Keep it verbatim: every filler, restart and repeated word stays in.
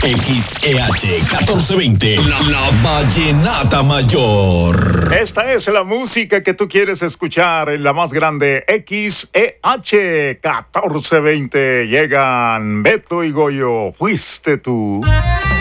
X E H catorce veinte, la, la Vallenata Mayor. Esta es la música que tú quieres escuchar en la más grande X E H catorce veinte. Llegan Beto y Goyo, fuiste tú.